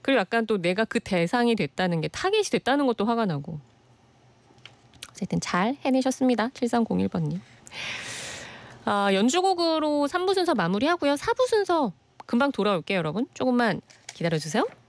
그리고 약간 또 내가 그 대상이 됐다는 게 타깃이 됐다는 것도 화가 나고. 어쨌든 잘 해내셨습니다. 7301번님. 연주곡으로 3부 순서 마무리하고요. 4부 순서 금방 돌아올게요, 여러분. 조금만 기다려주세요.